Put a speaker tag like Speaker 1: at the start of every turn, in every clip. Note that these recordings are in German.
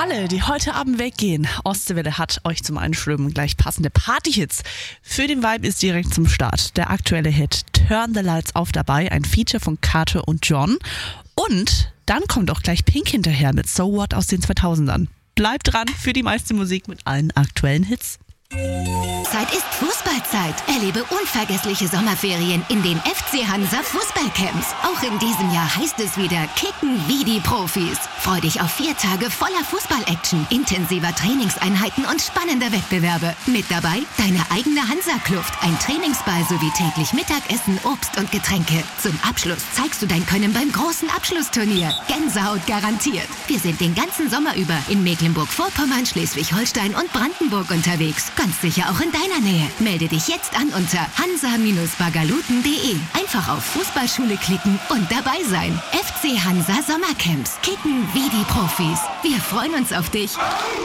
Speaker 1: alle, die heute Abend weggehen, Ostseewelle hat euch zum Einschwimmen gleich passende Partyhits. Für den Vibe ist direkt zum Start der aktuelle Hit Turn the Lights Off dabei, ein Feature von Carter und John. Und dann kommt auch gleich Pink hinterher mit So What aus den 2000ern. Bleibt dran für die meiste Musik mit allen aktuellen Hits.
Speaker 2: Zeit ist Fußballzeit. Erlebe unvergessliche Sommerferien in den FC Hansa Fußballcamps. Auch in diesem Jahr heißt es wieder Kicken wie die Profis. Freu dich auf 4 Tage voller Fußball-Action, intensiver Trainingseinheiten und spannender Wettbewerbe. Mit dabei deine eigene Hansa-Kluft, ein Trainingsball sowie täglich Mittagessen, Obst und Getränke. Zum Abschluss zeigst du dein Können beim großen Abschlussturnier. Gänsehaut garantiert. Wir sind den ganzen Sommer über in Mecklenburg-Vorpommern, Schleswig-Holstein und Brandenburg unterwegs. Ganz sicher auch in deiner Nähe. Melde dich jetzt an unter hansa-bagaluten.de. Einfach auf Fußballschule klicken und dabei sein. FC Hansa Sommercamps. Kicken wie die Profis. Wir freuen uns auf dich.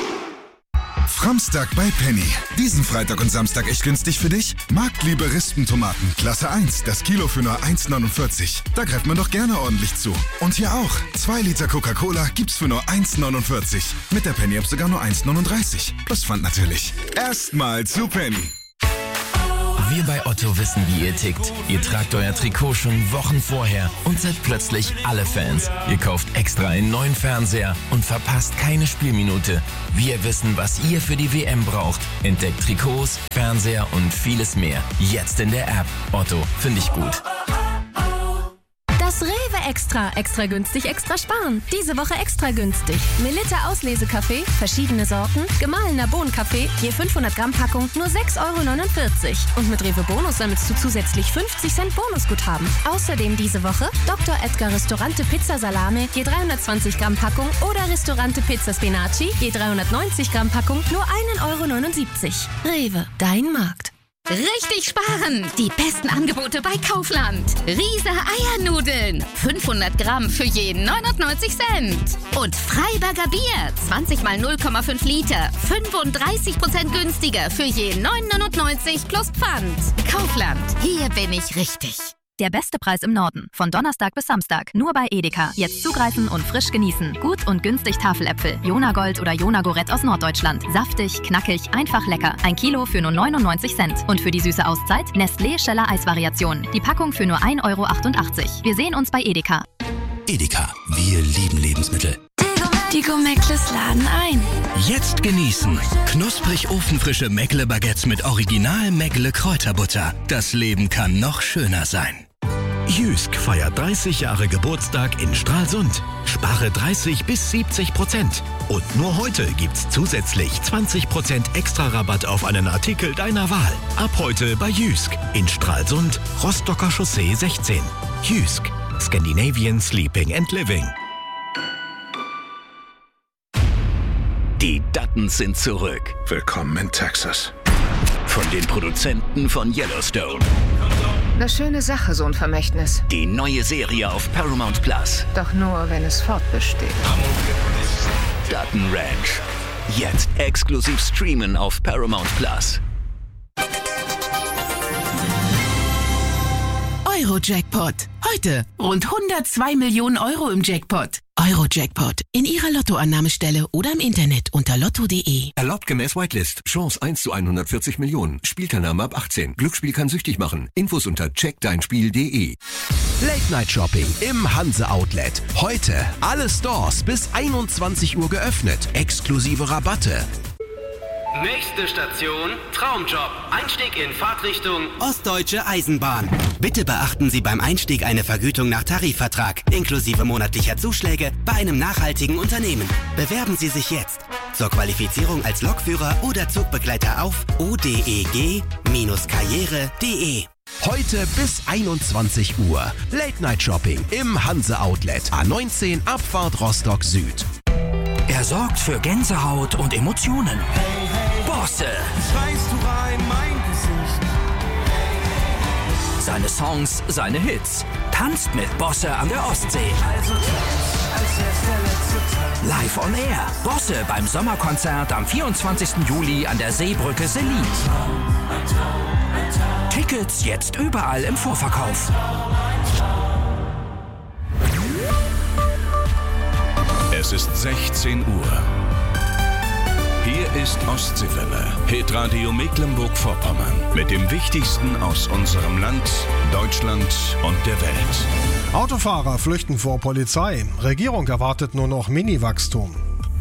Speaker 3: Framstag bei Penny. Diesen Freitag und Samstag echt günstig für dich? Marktliebe Rispentomaten, Klasse 1, das Kilo für nur 1,49. Da greift man doch gerne ordentlich zu. Und hier auch. 2 Liter Coca-Cola gibt's für nur 1,49. Mit der Penny-App sogar nur 1,39. Plus Pfand natürlich. Erstmal zu Penny.
Speaker 4: Wir bei Otto wissen, wie ihr tickt. Ihr tragt euer Trikot schon Wochen vorher und seid plötzlich alle Fans. Ihr kauft extra einen neuen Fernseher und verpasst keine Spielminute. Wir wissen, was ihr für die WM braucht. Entdeckt Trikots, Fernseher und vieles mehr. Jetzt in der App. Otto, finde ich gut.
Speaker 5: Das Rewe Extra. Extra günstig, extra sparen. Diese Woche extra günstig. Melitta Auslesekaffee, verschiedene Sorten, gemahlener Bohnenkaffee, je 500 Gramm Packung, nur 6,49 €. Und mit Rewe Bonus sammelst du zusätzlich 50 Cent Bonusguthaben. Außerdem diese Woche Dr. Edgar Ristorante Pizza Salame, je 320 Gramm Packung oder Ristorante Pizza Spinaci, je 390 Gramm Packung, nur 1,79 €. Rewe, dein Markt.
Speaker 6: Richtig sparen! Die besten Angebote bei Kaufland. Riese Eiernudeln. 500 Gramm für je 99 Cent. Und Freiberger Bier. 20 mal 0,5 Liter. 35% günstiger für je 9,99 plus Pfand. Kaufland. Hier bin ich richtig.
Speaker 7: Der beste Preis im Norden. Von Donnerstag bis Samstag. Nur bei Edeka. Jetzt zugreifen und frisch genießen. Gut und günstig Tafeläpfel. Jona Gold oder Jona Gorett aus Norddeutschland. Saftig, knackig, einfach lecker. 1 Kilo für nur 99 Cent. Und für die süße Auszeit Nestlé Scheller Eisvariation. Die Packung für nur 1,88 €. Wir sehen uns bei Edeka.
Speaker 8: Edeka. Wir lieben Lebensmittel.
Speaker 9: Die Gourmettles laden ein.
Speaker 8: Jetzt genießen. Knusprig ofenfrische Meckle-Baguettes mit Original Meckle Kräuterbutter. Das Leben kann noch schöner sein. Jysk feiert 30 Jahre Geburtstag in Stralsund. Spare 30 bis 70%. Und nur heute gibt's zusätzlich 20% extra Rabatt auf einen Artikel deiner Wahl. Ab heute bei Jysk in Stralsund, Rostocker Chaussee 16. Jysk. Scandinavian Sleeping and Living.
Speaker 10: Die Duttons sind zurück.
Speaker 3: Willkommen in Texas.
Speaker 10: Von den Produzenten von Yellowstone.
Speaker 11: Eine schöne Sache, so ein Vermächtnis.
Speaker 10: Die neue Serie auf Paramount Plus.
Speaker 11: Doch nur, wenn es fortbesteht.
Speaker 10: Dutton Ranch. Jetzt exklusiv streamen auf Paramount Plus.
Speaker 12: Euro-Jackpot. Heute rund 102 Millionen € im Jackpot. Euro-Jackpot. In Ihrer Lottoannahmestelle oder im Internet unter lotto.de.
Speaker 13: Erlaubt gemäß Whitelist. Chance 1 zu 140 Millionen. Spielteilnahme ab 18. Glücksspiel kann süchtig machen. Infos unter checkdeinspiel.de.
Speaker 14: Late Night Shopping im Hanse Outlet. Heute alle Stores bis 21 Uhr geöffnet. Exklusive Rabatte.
Speaker 15: Nächste Station, Traumjob. Einstieg in Fahrtrichtung
Speaker 16: Ostdeutsche Eisenbahn. Bitte beachten Sie beim Einstieg eine Vergütung nach Tarifvertrag, inklusive monatlicher Zuschläge bei einem nachhaltigen Unternehmen. Bewerben Sie sich jetzt. Zur Qualifizierung als Lokführer oder Zugbegleiter auf odeg-karriere.de.
Speaker 14: Heute bis 21 Uhr. Late Night Shopping im Hanse Outlet. A19 Abfahrt Rostock Süd.
Speaker 17: Er sorgt für Gänsehaut und Emotionen. Bosse.
Speaker 18: Schreist du rein, mein Gesicht.
Speaker 17: Seine Songs, seine Hits. Tanzt mit Bosse an der Ostsee.
Speaker 18: Also als wär's der letzte Tag.
Speaker 17: Live on Air. Bosse beim Sommerkonzert am 24. Juli an der Seebrücke Selin. Tickets jetzt überall im Vorverkauf.
Speaker 19: Es ist 16 Uhr. Hier ist Ostseewelle, Hitradio Mecklenburg-Vorpommern. Mit dem Wichtigsten aus unserem Land, Deutschland und der Welt.
Speaker 20: Autofahrer flüchten vor Polizei. Regierung erwartet nur noch Mini-Wachstum.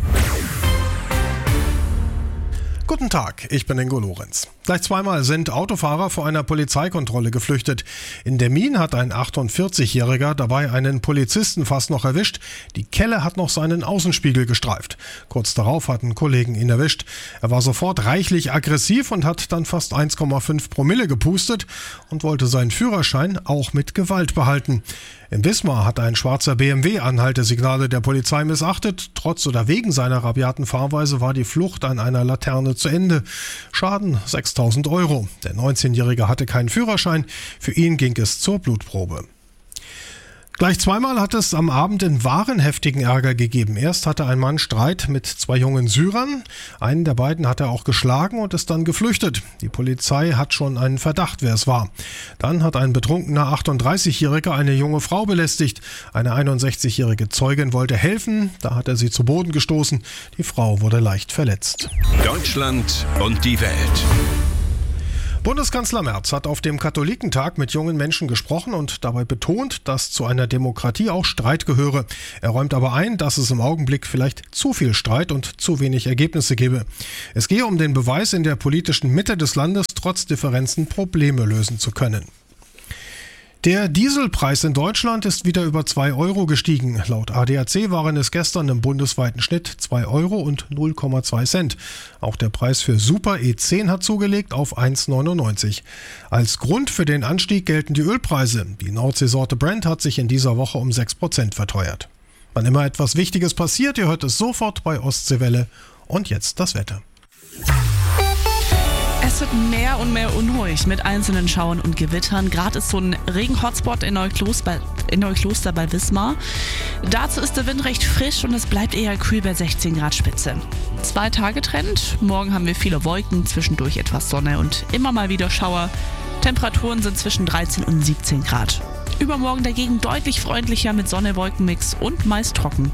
Speaker 20: Guten Tag, ich bin Ingo Lorenz. Gleich zweimal sind Autofahrer vor einer Polizeikontrolle geflüchtet. In Demmin hat ein 48-Jähriger dabei einen Polizisten fast noch erwischt. Die Kelle hat noch seinen Außenspiegel gestreift. Kurz darauf hatten Kollegen ihn erwischt. Er war sofort reichlich aggressiv und hat dann fast 1,5 Promille gepustet und wollte seinen Führerschein auch mit Gewalt behalten. In Wismar hat ein schwarzer BMW Anhaltesignale der Polizei missachtet. Trotz oder wegen seiner rabiaten Fahrweise war die Flucht an einer Laterne zu Ende. Schaden 6.000 Euro. Der 19-Jährige hatte keinen Führerschein. Für ihn ging es zur Blutprobe. Gleich zweimal hat es am Abend in Waren heftigen Ärger gegeben. Erst hatte ein Mann Streit mit zwei jungen Syrern. Einen der beiden hat er auch geschlagen und ist dann geflüchtet. Die Polizei hat schon einen Verdacht, wer es war. Dann hat ein betrunkener 38-Jähriger eine junge Frau belästigt. Eine 61-jährige Zeugin wollte helfen, da hat er sie zu Boden gestoßen. Die Frau wurde leicht verletzt.
Speaker 19: Deutschland und die Welt.
Speaker 20: Bundeskanzler Merz hat auf dem Katholikentag mit jungen Menschen gesprochen und dabei betont, dass zu einer Demokratie auch Streit gehöre. Er räumt aber ein, dass es im Augenblick vielleicht zu viel Streit und zu wenig Ergebnisse gebe. Es gehe um den Beweis, in der politischen Mitte des Landes trotz Differenzen Probleme lösen zu können. Der Dieselpreis in Deutschland ist wieder über 2 Euro gestiegen. Laut ADAC waren es gestern im bundesweiten Schnitt 2 Euro und 0,2 Cent. Auch der Preis für Super E10 hat zugelegt auf 1,99. Als Grund für den Anstieg gelten die Ölpreise. Die Nordseesorte Brent hat sich in dieser Woche um 6% verteuert. Wann immer etwas Wichtiges passiert, ihr hört es sofort bei Ostseewelle. Und jetzt das Wetter.
Speaker 1: Es wird mehr und mehr unruhig mit einzelnen Schauern und Gewittern. Gerade ist so ein Regen-Hotspot in Neukloster bei Wismar. Dazu ist der Wind recht frisch und es bleibt eher kühl bei 16 Grad Spitze. 2-Tage-Trend. Morgen haben wir viele Wolken, zwischendurch etwas Sonne und immer mal wieder Schauer. Temperaturen sind zwischen 13 und 17 Grad. Übermorgen dagegen deutlich freundlicher mit Sonne-Wolkenmix und meist trocken.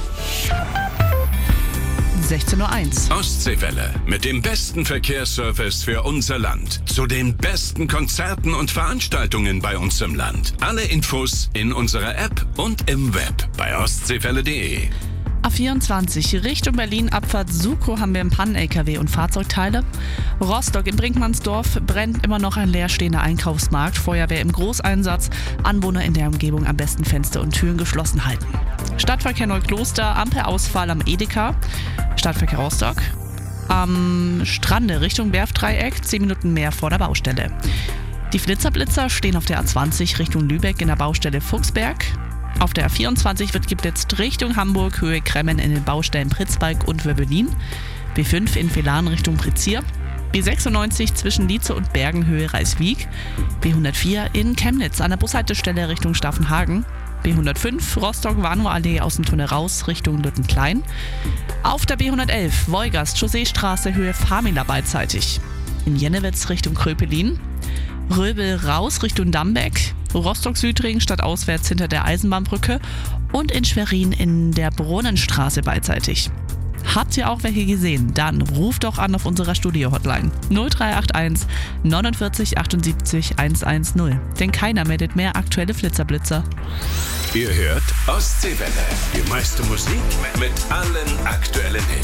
Speaker 1: 16:01 Uhr.
Speaker 19: Ostseewelle mit dem besten Verkehrsservice für unser Land. Zu den besten Konzerten und Veranstaltungen bei uns im Land. Alle Infos in unserer App und im Web bei ostseewelle.de.
Speaker 1: A24 Richtung Berlin, Abfahrt Sukow haben wir im Pannen-LKW und Fahrzeugteile. Rostock im Brinkmannsdorf brennt immer noch ein leerstehender Einkaufsmarkt. Feuerwehr im Großeinsatz. Anwohner in der Umgebung am besten Fenster und Türen geschlossen halten. Stadtverkehr Neukloster, Ampelausfall am Edeka. Stadtverkehr Rostock. Am Strande Richtung Werftdreieck, 10 Minuten mehr vor der Baustelle. Die Flitzer stehen auf der A20 Richtung Lübeck in der Baustelle Fuchsberg. Auf der A24 wird geblitzt Richtung Hamburg, Höhe Kremmen in den Baustellen Pritzwalk und Wöbbelin. B5 in Velan Richtung Prizier. B96 zwischen Lietze und Bergen, Höhe Reiswijk. B104 in Chemnitz an der Bushaltestelle Richtung Staffenhagen. B105 Rostock-Warnow-Allee aus dem Tunnel raus Richtung Lüttenklein. Auf der B111 Wolgast Chausseestraße Höhe Famila beidseitig. In Jennewitz Richtung Kröpelin. Röbel raus Richtung Dambeck. Rostock-Südring stadtauswärts hinter der Eisenbahnbrücke und in Schwerin in der Brunnenstraße beidseitig. Habt ihr auch welche gesehen? Dann ruft doch an auf unserer Studio-Hotline 0381 49 78 110. Denn keiner meldet mehr aktuelle Flitzerblitzer.
Speaker 19: Ihr hört Ostseewelle. Die meiste Musik mit allen aktuellen Hits.